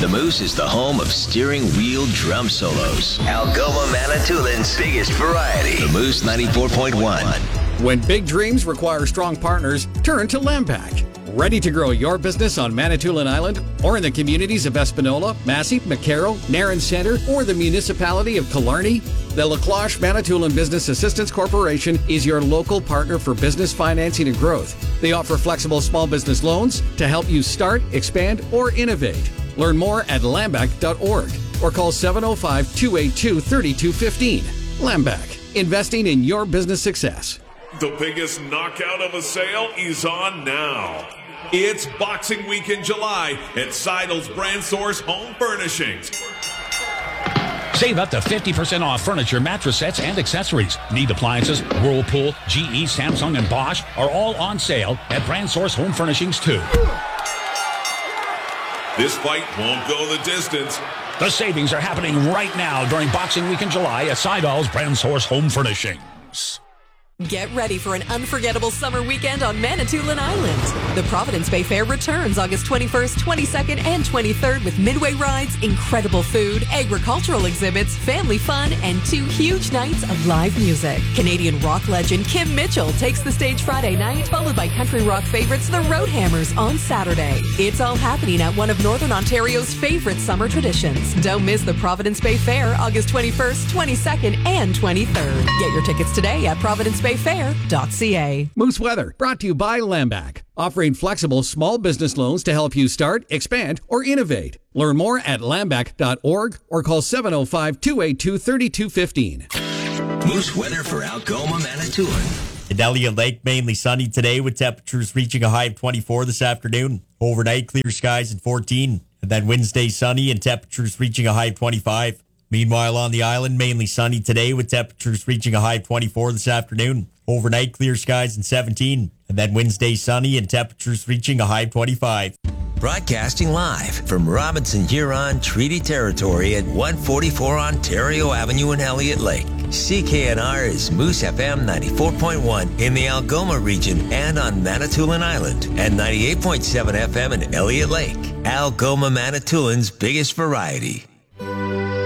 The Moose is the home of steering wheel drum solos. Algoma Manitoulин's biggest variety. The Moose 94.1. When big dreams require strong partners, turn to Lampak. Ready to grow your business on Manitoulin Island or in the communities of Espanola, Massey, McCarroll, Nairn Centre, or the municipality of Killarney? The Lacloche Manitoulin Business Assistance Corporation is your local partner for business financing and growth. They offer flexible small business loans to help you start, expand, or innovate. Learn more at lambak.org or call 705-282-3215. Lambak, investing in your business success. The biggest knockout of a sale is on now. It's Boxing Week in July at Seidel's Brand Source Home Furnishings. Save up to 50% off furniture, mattress sets, and accessories. Need appliances, Whirlpool, GE, Samsung, and Bosch are all on sale at Brand Source Home Furnishings too. This fight won't go the distance. The savings are happening right now during Boxing Week in July at Seidel's Brand Source Home Furnishings. Get ready for an unforgettable summer weekend on Manitoulin Island. The Providence Bay Fair returns August 21st, 22nd, and 23rd with midway rides, incredible food, agricultural exhibits, family fun, and 2 huge nights of live music. Canadian rock legend Kim Mitchell takes the stage Friday night, followed by country rock favorites The Roadhammers on Saturday. It's all happening at one of Northern Ontario's favorite summer traditions. Don't miss the Providence Bay Fair August 21st, 22nd, and 23rd. Get your tickets today at providencebayfair.ca. Moose Weather, brought to you by Lambak, offering flexible small business loans to help you start, expand, or innovate. Learn more at lambak.org or call 705-282-3215. Moose Weather for Algoma Manitoulin. In Elliott Lake, mainly sunny today with temperatures reaching a high of 24 this afternoon. Overnight, clear skies at 14. And then Wednesday, sunny and temperatures reaching a high of 25. Meanwhile, on the island, mainly sunny today with temperatures reaching a high of 24 this afternoon. Overnight, clear skies and 17. And then Wednesday, sunny and temperatures reaching a high of 25. Broadcasting live from Robinson Huron Treaty Territory at 144 Ontario Avenue in Elliott Lake. CKNR is Moose FM 94.1 in the Algoma region and on Manitoulin Island, and 98.7 FM in Elliott Lake. Algoma Manitoulin's biggest variety.